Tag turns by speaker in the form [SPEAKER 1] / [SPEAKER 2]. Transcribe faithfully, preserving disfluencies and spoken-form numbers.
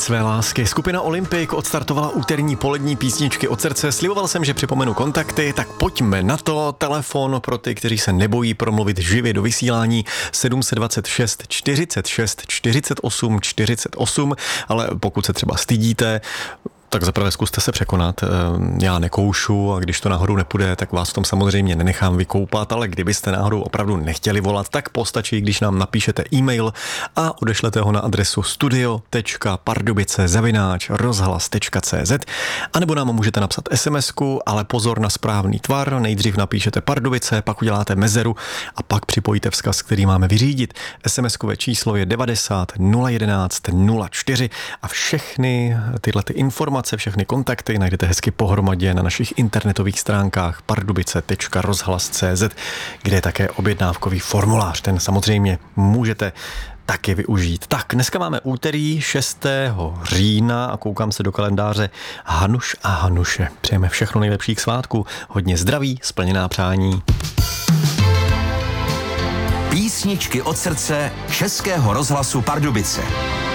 [SPEAKER 1] své lásky. Skupina Olympik odstartovala úterní polední písničky od srdce. Sliboval jsem, že připomenu kontakty, tak pojďme na to. Telefon pro ty, kteří se nebojí promluvit živě do vysílání sedm dva šest čtyřicet šest čtyřicet osm čtyřicet osm, ale pokud se třeba stydíte, tak zaprvé zkuste se překonat. Já nekoušu a když to náhodou nepůjde, tak vás v tom samozřejmě nenechám vykoupat, ale kdybyste náhodou opravdu nechtěli volat, tak postačí, když nám napíšete e-mail a odešlete ho na adresu studio tečka pardubice zavináč rozhlas tečka cé zet, anebo nám můžete napsat SMSku, ale pozor na správný tvar. Nejdřív napíšete Pardubice, pak uděláte mezeru a pak připojíte vzkaz, který máme vyřídit. SMSkové číslo je devadesát nula jedenáct nula čtyři a všechny tyhle ty informace, všechny kontakty najdete hezky pohromadě na našich internetových stránkách pardubice tečka rozhlas tečka cé zet, kde je také objednávkový formulář. Ten samozřejmě můžete taky využít. Tak, dneska máme úterý šestého října a koukám se do kalendáře. Hanuš a Hanuše. Přejeme všechno nejlepší k svátku. Hodně zdraví, splněná přání.
[SPEAKER 2] Písničky od srdce Českého rozhlasu Pardubice.